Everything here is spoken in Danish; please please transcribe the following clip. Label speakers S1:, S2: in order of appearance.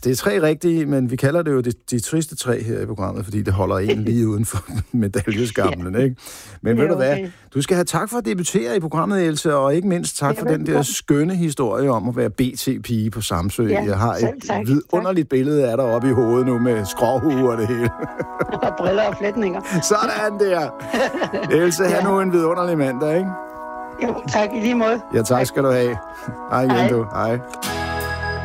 S1: det er 3 rigtige, men vi kalder det jo de triste 3 her i programmet, fordi det holder en lige uden for medaljeskamlen, ikke? Men ved du hvad, du skal have tak for at debutere i programmet, Else, og ikke mindst tak for den der skønne historie om at være BT-pige på Samsø.
S2: Ja,
S1: jeg har et vidunderligt billede af dig oppe i hovedet nu med skråhue og det hele.
S2: Og briller og flætninger.
S1: Sådan der. Else, have nu en vidunderlig mandag, ikke?
S2: Jo, tak i lige måde.
S1: Ja, tak skal du have. Hej igen, du. Hej.